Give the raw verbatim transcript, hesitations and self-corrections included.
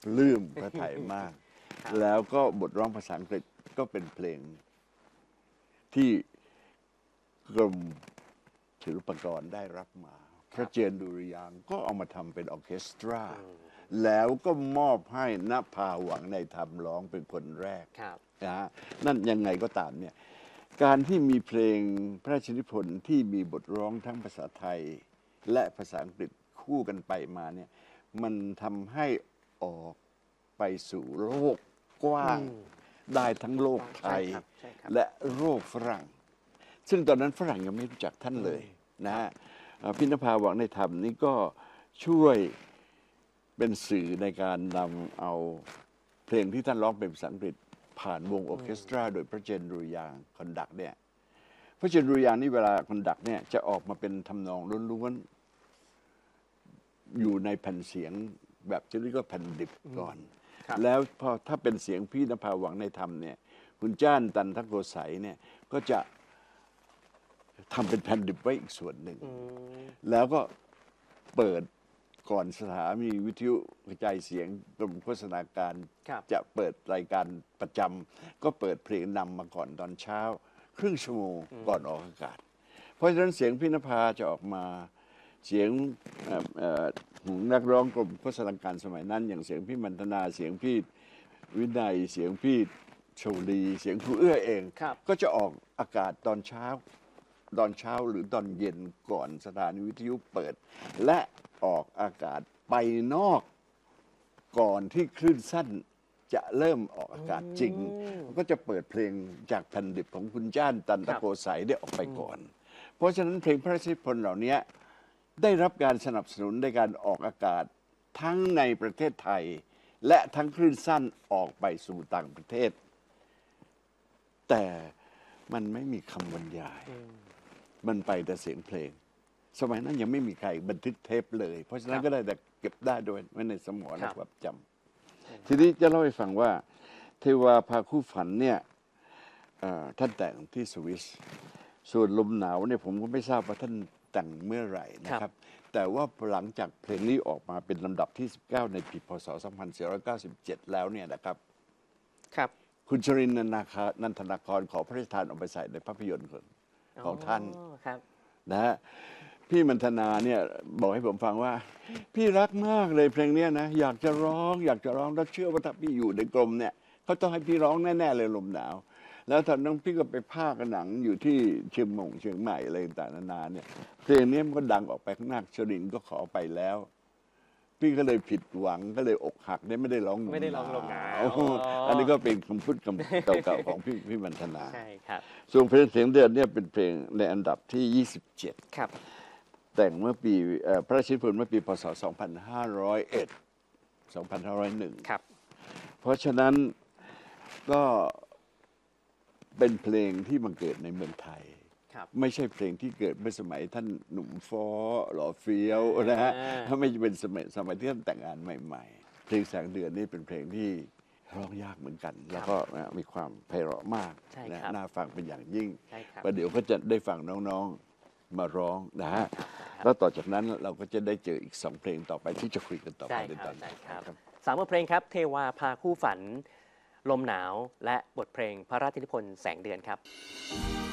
ปลื้มพระทัยมาก แล้วก็บทร้องภาษาอังกฤษก็เป็นเพลงที่กรมศิลปากรได้รับมาพระเจนดุริยางค์ก็เอามาทำเป็นออร์เคสตราแล้วก็มอบให้ณภาหวังในธรรมร้องเป็นคนแรกนะฮะนั่นยังไงก็ตามเนี่ยการที่มีเพลงพระราชนิพนธ์ที่มีบทร้องทั้งภาษาไทยและภาษาอังกฤษคู่กันไปมาเนี่ยมันทำให้ออกไปสู่โลกกว้างได้ทั้งโลกไทยและโลกฝรั่งซึ่งตอนนั้นฝรั่งยังไม่รู้จักท่านเลยนะฮะพี่นภาหวังในธรรมนี้ก็ช่วยเป็นสื่อในการนำเอาเพลงที่ท่านร้องเป็นภาษาอังกฤษผ่านวงออร์เคสตราโดยพระเจนดุริยางค์คอนดักเนี่ยพระเจนดุริยางค์นี่เวลาคอนดักเนี่ยจะออกมาเป็นทำนองล้วนๆอยู่ในแผ่นเสียงแบบที่เรียกว่าแผ่นดิบก่อนแล้วพอถ้าเป็นเสียงพี่นภาหวังในธรรมเนี่ยคุณจ้านตันทโกสัยเนี่ยก็จะทำเป็นแผ่นดิบไว้อีกส่วนหนึ่งแล้วก็เปิดก่อนสถานีวิทยุกระจายเสียงกรมโฆษณาการจะเปิดรายการประจำก็เปิดเพลงนำมาก่อนตอนเช้าครึ่งชั่วโมงก่อนออกอากาศเพราะฉะนั้นเสียงพี่นภาจะออกมาเสียงนักร้องกรมโฆษณาการสมัยนั้นอย่างเสียงพี่มันธนาเสียงพี่วินัยเสียงพี่โชลีเสียงครูเอื้อเองก็จะออกอากาศตอนเช้าตอนเช้าหรือตอนเย็นก่อนสถานีวิทยุเปิดและออกอากาศไปนอกก่อนที่คลื่นสั้นจะเริ่มออกอากาศจริงก็จะเปิดเพลงจากแผ่นดิบของคุณจ้านตันตะโกสัยได้ออกไปก่อนเพราะฉะนั้นเพลงพระราชนิพนธ์เหล่านี้ได้รับการสนับสนุนในการออกอากาศทั้งในประเทศไทยและทั้งคลื่นสั้นออกไปสู่ต่างประเทศแต่มันไม่มีคำบรรยายมันไปแต่เสียงเพลงสมัยนั้นยังไม่มีใครบันทึกเทปเลยเพราะฉะนั้นก็ได้แต่เก็บได้โดยไว้ในสมองและความจำทีนี้จะเล่าให้ฟังว่าเทวาพาคู่ฝันเนี่ยท่านแต่งที่สวิสส่วนลมหนาวเนี่ยผมก็ไม่ทราบว่าท่านแต่งเมื่อไหร่นะครับแต่ว่าหลังจากเพลงนี้ออกมาเป็นลำดับที่สิบเก้าในปีพศสองพันสี่ร้อยเก้าสิบเจ็ดแล้วเนี่ยนะครับครับคุณชรินทร์นันทนาครขอพระราชทานเอาไปใส่ในภาพยนตร์ของท่านนะฮะพี่มันธนาเนี่ยบอกให้ผมฟังว่าพี่รักมากเลยเพลงนี้นะอยากจะร้องอยากจะร้องแล้วเชื่อว่าถ้าพี่อยู่ในกรมเนี่ยเขาต้องให้พี่ร้องแน่ๆเลยลมหนาวแล้วตอนนั้นพี่ก็ไปพากหนังอยู่ที่เชียงใหม่เชียงใหม่อะไรต่างๆนานาเนี่ยเพลงนี้มันก็ดังออกไปข้างหน้าชรินทร์ก็ขอไปแล้วพี่ก็เลยผิดหวังก็เลยอกหักได้ไม่ได้ร้องไม่ได้ร้องลมหนาวอันนี้ก็เป็นคำพูดคำเก่าๆของพี่พี่มันธนาใช่ครับส่วนเพลงเสียงเดือนเนี่ยเป็นเพลงในอันดับที่ยี่สิบเจ็ดครับแต่งเมื่อปีพระราชนิพนธ์เมื่อปีพศสองพันห้าร้อยเอ็ด สองพันห้าร้อยหนึ่งครับเพราะฉะนั้นก็เป็นเพลงที่มันเกิดในเมืองไทยไม่ใช่เพลงที่เกิดเมื่อสมัยท่านหนุ่มฟ้อหล่อเฟี้ยวนะฮะถ้าไม่เป็นสมัยสมัยที่ท่านแต่งงานใหม่ๆเพลงแสงเดือนนี่เป็นเพลงที่ร้องยากเหมือนกันแล้วก็มีความไพเราะมากนะน่าฟังเป็นอย่างยิ่งประเดี๋ยวก็จะได้ฟังน้องๆมาร้องนะฮะแล้วต่อจากนั้นเราก็จะได้เจออีกสองเพลงต่อไปที่จะคุยกันต่อไปในตอนนี้ครับสามบทเพลงครับเทวาพาคู่ฝันลมหนาวและบทเพลงพระราชนิพนธ์แสงเดือนครับ